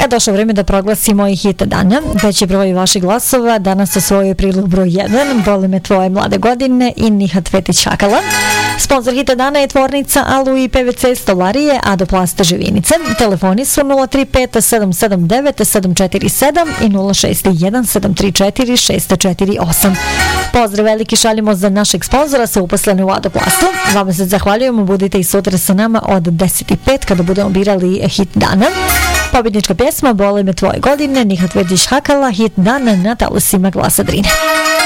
došlo vrijeme da proglasimo i hit dana. Veći broj vaših glasova danas osvojio prilog broj 1, Boli me tvoje mlade godine i Nihat Vetić Hakala. Sponzor hita dana je tvornica Alu i PVC stolarije Adoplasta Živinice. Telefoni su 035 779 747 i 061 734 648. Pozdrav veliki šaljemo za našeg sponzora sa uposlene u Adoplastu. Vama se zahvaljujemo, budite i sutra sa nama od 10:05 kada budemo birali hit dana. Pobjednička pjesma Boli me tvoje godine, Nihat Vetić Hakala, hit dana na talasima Glasa Drine.